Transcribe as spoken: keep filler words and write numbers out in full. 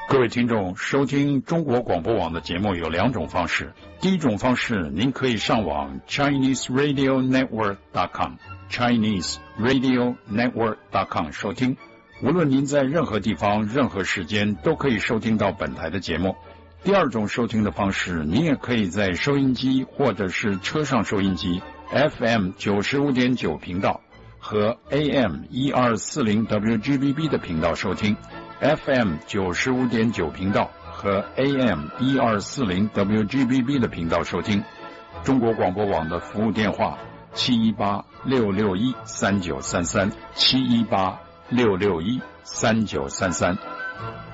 各位听众，收听中国广播网的节目有两种方式。第一种方式，您可以上网 Chinese Radio Network dot com Chinese Radio Network dot com 收听。无论您在任何地方、任何时间，都可以收听到本台的节目。第二种收听的方式，您也可以在收音机或者是车上收音机 F M 九十五点九 频道和 A M 一二四零 W G B B 的频道收听。F M 九十五点九 频道和 A M 一二四零 W G B B 的频道收听。中国广播网的服务电话七一八六六一三九三三七一八六六一三九三三。